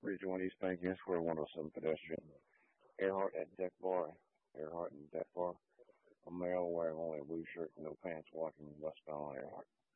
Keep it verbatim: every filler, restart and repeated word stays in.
Ridgeline East Banking Square, one oh seven pedestrian. Earhart at Deck Bar. Earhart and Deck Bar. A male wearing only a blue shirt and no pants walking westbound on Earhart.